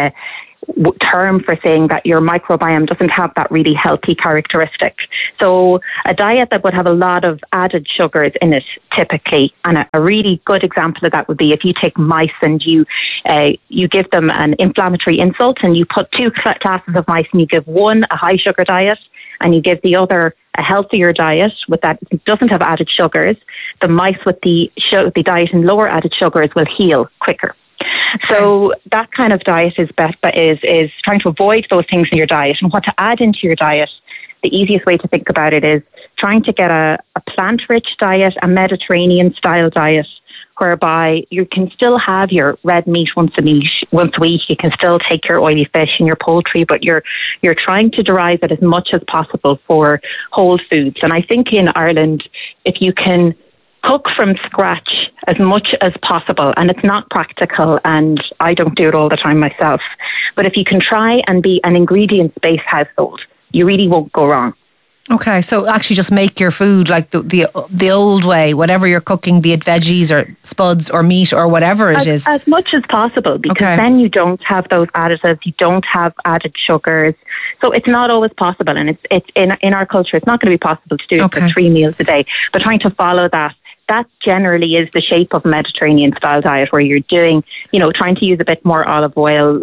term for saying that your microbiome doesn't have that really healthy characteristic. So a diet that would have a lot of added sugars in it typically, and a really good example of that would be if you take mice and you give them an inflammatory insult, and you put 2 classes of mice and you give one a high sugar diet and you give the other a healthier diet with that doesn't have added sugars, the mice with the diet and lower added sugars will heal quicker. So that kind of diet is trying to avoid those things in your diet. And what to add into your diet, the easiest way to think about it is trying to get a plant-rich diet, a Mediterranean-style diet, whereby you can still have your red meat once a week. You can still take your oily fish and your poultry, but you're trying to derive it as much as possible for whole foods. And I think in Ireland, if you can cook from scratch as much as possible, and it's not practical, and I don't do it all the time myself, but if you can try and be an ingredient-based household, you really won't go wrong. Okay, so actually just make your food like the old way, whatever you're cooking, be it veggies or spuds or meat or whatever it is. As much as possible, because then you don't have those additives, you don't have added sugars. So it's not always possible, and it's in our culture, it's not going to be possible to do it for 3 meals a day. But trying to follow that generally is the shape of a Mediterranean style diet, where you're doing, trying to use a bit more olive oil,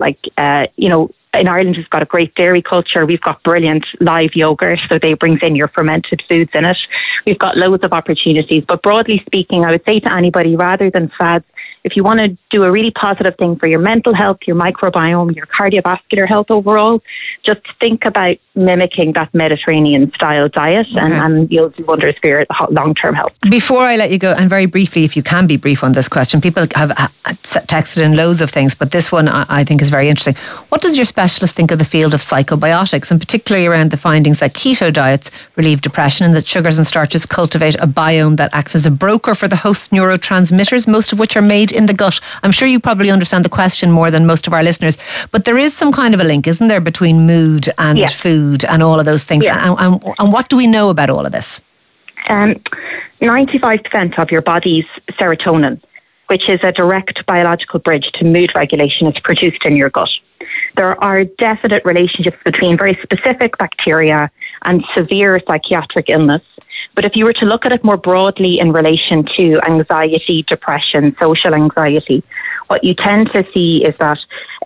in Ireland, we've got a great dairy culture. We've got brilliant live yogurt, so they brings in your fermented foods in it. We've got loads of opportunities. But broadly speaking, I would say to anybody, rather than fads, if you want to do a really positive thing for your mental health, your microbiome, your cardiovascular health overall, just think about mimicking that Mediterranean style diet, and you'll do wonders for your long-term health. Before I let you go, and very briefly, if you can be brief on this question, people have texted in loads of things, but this one I think is very interesting. What does your specialist think of the field of psychobiotics, and particularly around the findings that keto diets relieve depression and that sugars and starches cultivate a biome that acts as a broker for the host neurotransmitters, most of which are made in the gut? I'm sure you probably understand the question more than most of our listeners, but there is some kind of a link, isn't there, between mood and food and all of those things? And what do we know about all of this? 95% of your body's serotonin, which is a direct biological bridge to mood regulation, is produced in your gut. There are definite relationships between very specific bacteria and severe psychiatric illness. But if you were to look at it more broadly in relation to anxiety, depression, social anxiety, what you tend to see is that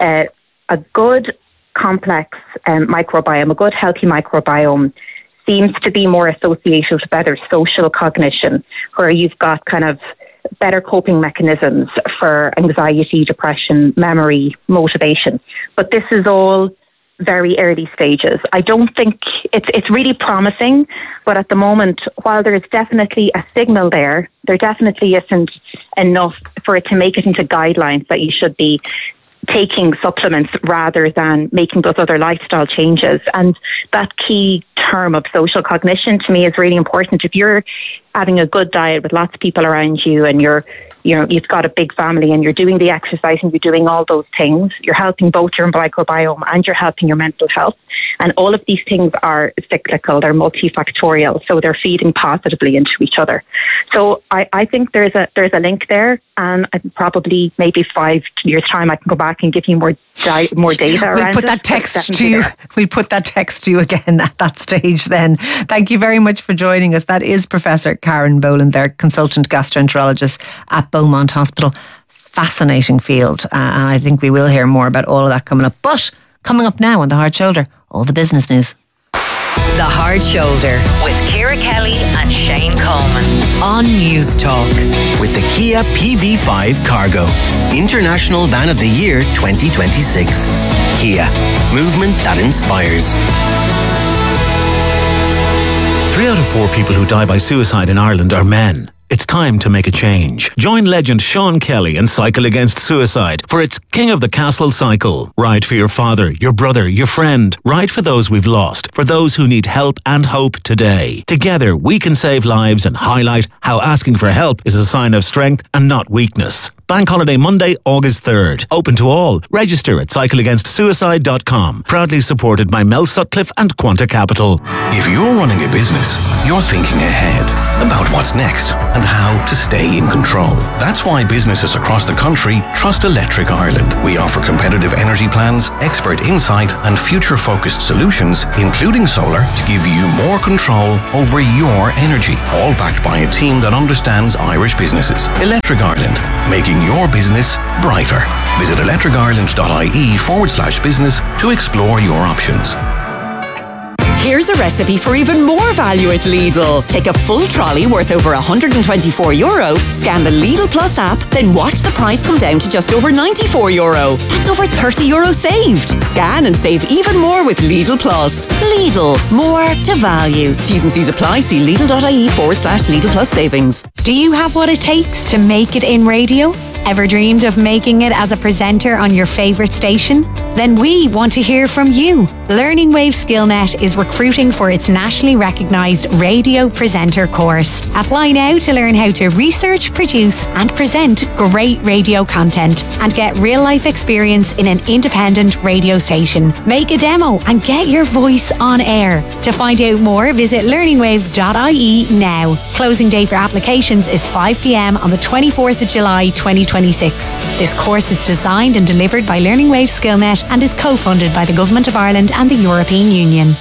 a good complex microbiome, a good healthy microbiome, seems to be more associated with better social cognition, where you've got kind of better coping mechanisms for anxiety, depression, memory, motivation. But this is all very early stages. I don't think it's really promising, but at the moment, while there is definitely a signal there definitely isn't enough for it to make it into guidelines that you should be taking supplements rather than making those other lifestyle changes. And that key term of social cognition to me is really important. If you're having a good diet with lots of people around you, and you've got a big family, and you're doing the exercise and you're doing all those things, you're helping both your microbiome and you're helping your mental health. And all of these things are cyclical, they're multifactorial, so they're feeding positively into each other. So I think there's a link there, and probably maybe 5 years' time I can go back and give you more data around it. We'll put that text to you. We'll put that text to you again at that stage then. Thank you very much for joining us. That is Professor Karen Boland, their consultant gastroenterologist at Beaumont Hospital. Fascinating field, and I think we will hear more about all of that coming up. But coming up now on The Hard Shoulder, all the business news. The Hard Shoulder with Ciara Kelly and Shane Coleman on News Talk. With the Kia PV5 Cargo, International Van of the Year 2026. Kia, movement that inspires. 3 out of 4 people who die by suicide in Ireland are men. It's time to make a change. Join legend Sean Kelly and Cycle Against Suicide for its King of the Castle cycle. Ride for your father, your brother, your friend. Ride for those we've lost, for those who need help and hope today. Together, we can save lives and highlight how asking for help is a sign of strength and not weakness. Bank holiday Monday, August 3rd. Open to all. Register at cycleagainstsuicide.com. Proudly supported by Mel Sutcliffe and Quanta Capital. If you're running a business, you're thinking ahead about what's next and how to stay in control. That's why businesses across the country trust Electric Ireland. We offer competitive energy plans, expert insight and future-focused solutions, including solar, to give you more control over your energy. All backed by a team that understands Irish businesses. Electric Ireland, making your business brighter. Visit electricireland.ie/business to explore your options. Here's a recipe for even more value at Lidl. Take a full trolley worth over €124, scan the Lidl Plus app, then watch the price come down to just over €94. That's over €30 saved. Scan and save even more with Lidl Plus. Lidl, more to value. T's and C's apply. See Lidl.ie/Lidl Plus savings. Do you have what it takes to make it in radio? Ever dreamed of making it as a presenter on your favourite station? Then we want to hear from you. Learning Wave SkillNet is recruiting for its nationally recognised radio presenter course. Apply now to learn how to research, produce and present great radio content and get real-life experience in an independent radio station. Make a demo and get your voice on air. To find out more, visit learningwaves.ie now. Closing day for applications is 5 p.m. on the 24th of July 2026. This course is designed and delivered by Learning Wave SkillNet and is co-funded by the Government of Ireland and the European Union.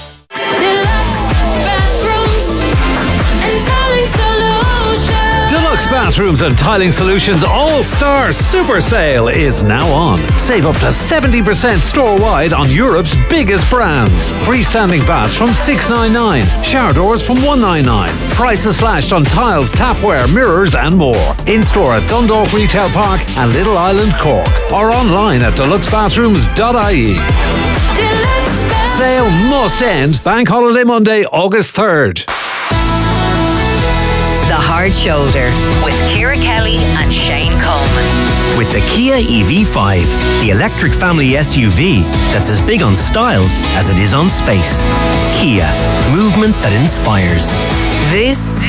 Deluxe Bathrooms and Tiling Solutions All-Star Super Sale is now on. Save up to 70% store-wide on Europe's biggest brands. Freestanding baths from $699, shower doors from $199. Prices slashed on tiles, tapware, mirrors and more. In-store at Dundalk Retail Park and Little Island, Cork. Or online at deluxebathrooms.ie. Sale must end Bank Holiday Monday, August 3rd. The Hard Shoulder with Ciara Kelly and Shane Coleman. With the Kia EV5, the electric family SUV that's as big on style as it is on space. Kia, movement that inspires. This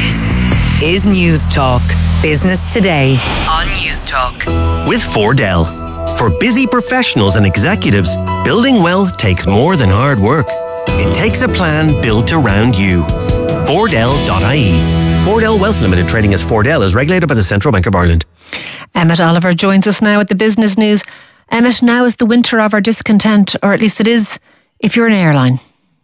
is News Talk. Business Today on News Talk. With Fordell. For busy professionals and executives, building wealth takes more than hard work. It takes a plan built around you. Fordell.ie. Fordell Wealth Limited, trading as Fordell, is regulated by the Central Bank of Ireland. Emmett Oliver joins us now with the business news. Emmett, now is the winter of our discontent, or at least it is if you're an airline.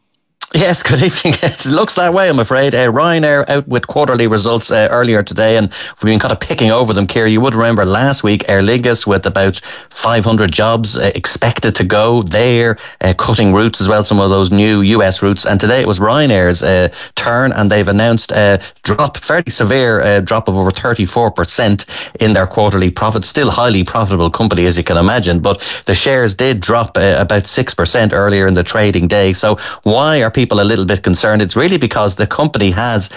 Yes, good evening. It looks that way, I'm afraid. Ryanair out with quarterly results earlier today, and we've been kind of picking over them, Ciara. You would remember last week, Aer Lingus with about 500 jobs expected to go there, cutting routes as well, some of those new US routes. And today it was Ryanair's turn, and they've announced a drop, fairly severe drop of over 34% in their quarterly profits. Still highly profitable company, as you can imagine, but the shares did drop about 6% earlier in the trading day. So why are people a little bit concerned? It's really because the company has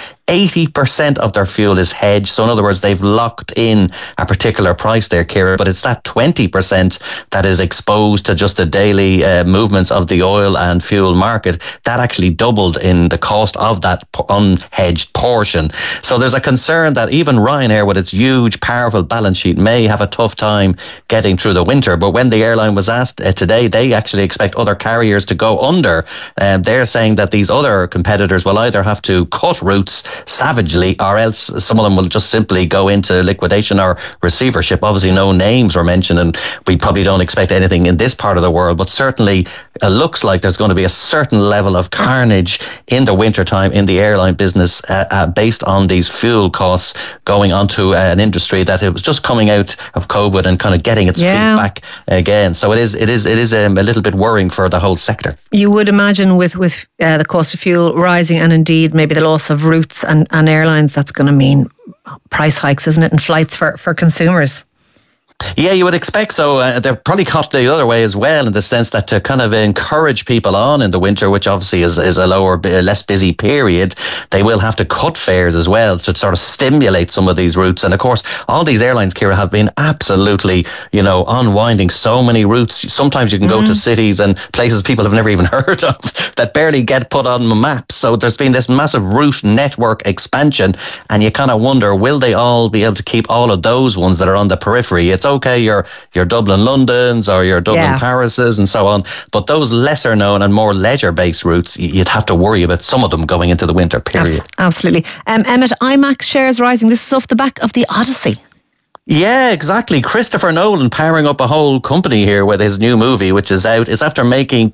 80% of their fuel is hedged. So in other words, they've locked in a particular price there, Ciara, but it's that 20% that is exposed to just the daily movements of the oil and fuel market. That actually doubled in the cost of that unhedged portion. So there's a concern that even Ryanair, with its huge, powerful balance sheet, may have a tough time getting through the winter. But when the airline was asked today, they actually expect other carriers to go under. They're saying that these other competitors will either have to cut routes savagely, or else some of them will just simply go into liquidation or receivership. Obviously no names were mentioned, and we probably don't expect anything in this part of the world, but certainly it looks like there's going to be a certain level of carnage in the wintertime in the airline business based on these fuel costs going onto an industry that it was just coming out of COVID and kind of getting its feet back again. So it is a little bit worrying for the whole sector. You would imagine with the cost of fuel rising, and indeed maybe the loss of routes and airlines, that's going to mean price hikes, isn't it, and flights for consumers. Yeah, you would expect so. They're probably caught the other way as well, in the sense that to kind of encourage people on in the winter, which obviously is a lower, less busy period, they will have to cut fares as well to sort of stimulate some of these routes. And of course, all these airlines, Ciara, have been absolutely, unwinding so many routes. Sometimes you can go to cities and places people have never even heard of that barely get put on the map. So there's been this massive route network expansion, and you kind of wonder, will they all be able to keep all of those ones that are on the periphery? It's okay, your Dublin Londons or your Dublin Parises and so on, but those lesser known and more leisure based routes, you'd have to worry about some of them going into the winter period. Absolutely. Emmett, IMAX shares rising. This is off the back of the Odyssey. Yeah, exactly. Christopher Nolan powering up a whole company here with his new movie, which is out, is after making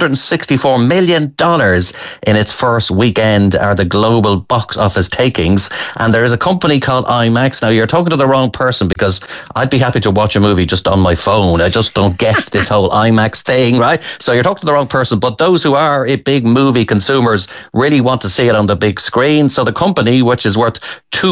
$264 million in its first weekend, are the global box office takings. And there is a company called IMAX. Now, you're talking to the wrong person, because I'd be happy to watch a movie just on my phone. I just don't get this whole IMAX thing, right? So you're talking to the wrong person. But those who are big movie consumers really want to see it on the big screen. So the company, which is worth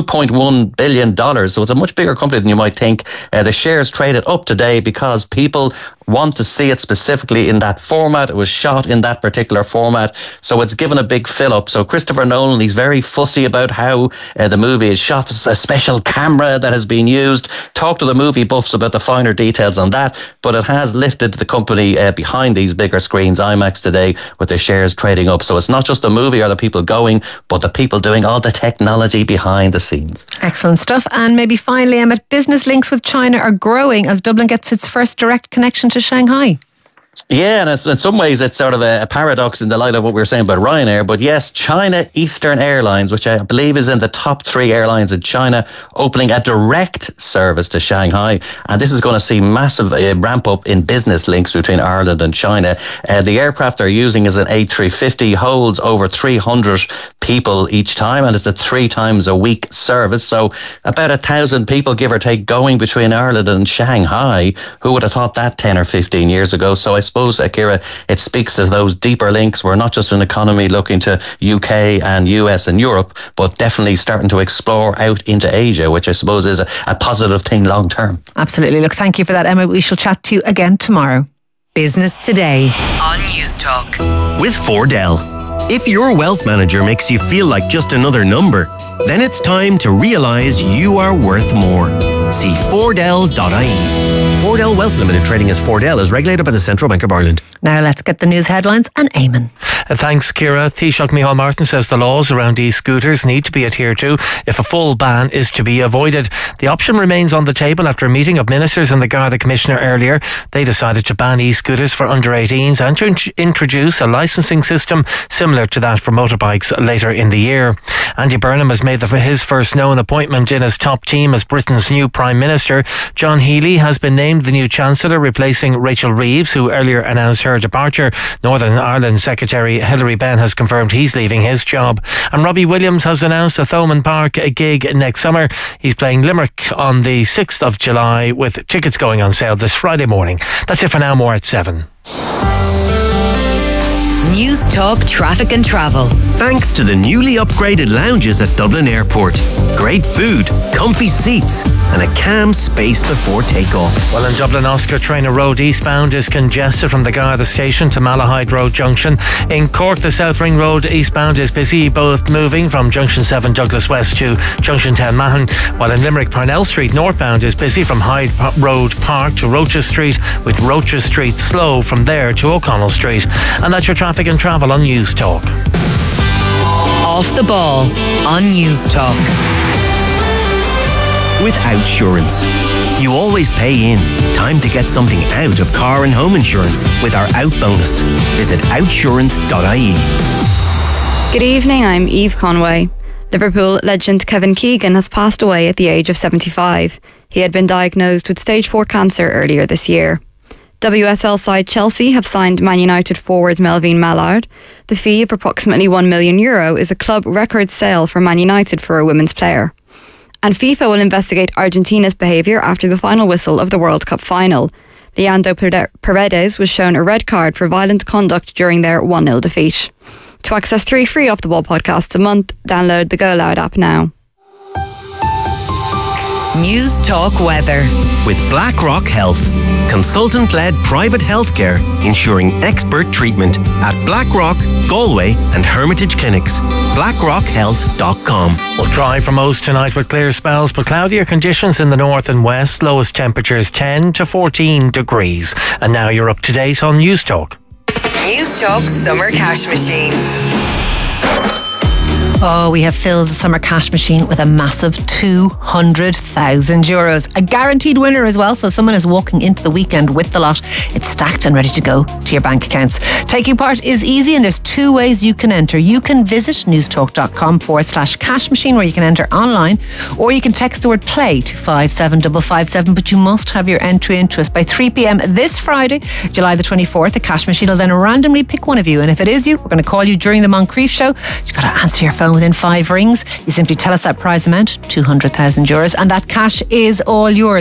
$2.1 billion, so it's a much bigger company than you might think, the shares traded up today because people want to see it specifically in that format. It was shot in that particular format, so it's given a big fill up. So Christopher Nolan, he's very fussy about how the movie is shot. There's a special camera that has been used. Talk to the movie buffs about the finer details on that, but it has lifted the company behind these bigger screens, IMAX, today, with their shares trading up. So it's not just the movie or the people going, but the people doing all the technology behind the scenes. Excellent stuff. And maybe finally, Emmett, business links with China are growing as Dublin gets its first direct connection to Shanghai. Yeah, and in some ways it's sort of a paradox in the light of what we were saying about Ryanair. But yes, China Eastern Airlines, which I believe is in the top 3 airlines in China, opening a direct service to Shanghai. And this is going to see massive ramp up in business links between Ireland and China. The aircraft they're using is an A350, holds over 300 people each time, and it's a 3 times a week service. So about 1,000 people, give or take, going between Ireland and Shanghai. Who would have thought that 10 or 15 years ago? So I suppose, Ciara, it speaks to those deeper links. We're not just an economy looking to UK and US and Europe, but definitely starting to explore out into Asia, which I suppose is a positive thing long term. Absolutely. Look, thank you for that, Emma. We shall chat to you again tomorrow. Business Today on News Talk. With Fordell. If your wealth manager makes you feel like just another number, then it's time to realise you are worth more. See Fordell.ie. Fordell Wealth Limited, trading as Fordell, is regulated by the Central Bank of Ireland. Now let's get the news headlines and Eamon. Thanks, Ciara. Taoiseach Micheál Martin says the laws around e-scooters need to be adhered to if a full ban is to be avoided. The option remains on the table after a meeting of ministers and the Garda Commissioner earlier. They decided to ban e-scooters for under 18s and to introduce a licensing system similar to that for motorbikes later in the year. Andy Burnham has made his first known appointment in his top team as Britain's new Prime Minister. John Healey has been named the new Chancellor, replacing Rachel Reeves, who earlier announced her departure. Northern Ireland Secretary Hilary Benn has confirmed he's leaving his job. And Robbie Williams has announced a Thomond Park gig next summer. He's playing Limerick on the 6th of July, with tickets going on sale this Friday morning. That's it for now. More at 7. News Talk Traffic and Travel. Thanks to the newly upgraded lounges at Dublin Airport. Great food, comfy seats, and a calm space before takeoff. Well, in Dublin, Oscar Traynor Road eastbound is congested from the Garda station to Malahide Road Junction. In Cork, the South Ring Road eastbound is busy, both moving from Junction 7 Douglas West to Junction 10 Mahon, while in Limerick, Parnell Street northbound is busy from Hyde Road Park to Roches Street, with Roches Street slow from there to O'Connell Street. And that's your traffic and travel on News Talk. Off the Ball on News Talk. With Outsurance. You always pay in. Time to get something out of car and home insurance with our Out bonus. Visit outsurance.ie. Good evening, I'm Eve Conway. Liverpool legend Kevin Keegan has passed away at the age of 75. He had been diagnosed with stage 4 cancer earlier this year. WSL side Chelsea have signed Man United forward Melvin Mallard. The fee of approximately €1 million is a club record sale for Man United for a women's player. And FIFA will investigate Argentina's behaviour after the final whistle of the World Cup final. Leandro Paredes was shown a red card for violent conduct during their 1-0 defeat. To access 3 free Off the Ball podcasts a month, download the Go Loud app now. News Talk Weather. With BlackRock Health, consultant-led private healthcare ensuring expert treatment at BlackRock, Galway and Hermitage Clinics. BlackRockHealth.com. We'll dry for most tonight with clear spells, but cloudier conditions in the north and west. Lowest temperatures 10 to 14 degrees. And now you're up to date on News Talk. News Talk Summer Cash Machine. Oh, we have filled the summer cash machine with a massive €200,000. A guaranteed winner as well, so if someone is walking into the weekend with the lot, it's stacked and ready to go to your bank accounts. Taking part is easy and there's two ways you can enter. You can visit newstalk.com/cash machine where you can enter online, or you can text the word play to 57557, but you must have your entry into us by 3 p.m. this Friday, July the 24th. The cash machine will then randomly pick one of you, and if it is you, we're going to call you during the Moncrief show. You've got to answer your phone within 5 rings. You simply tell us that prize amount, €200,000, and that cash is all yours.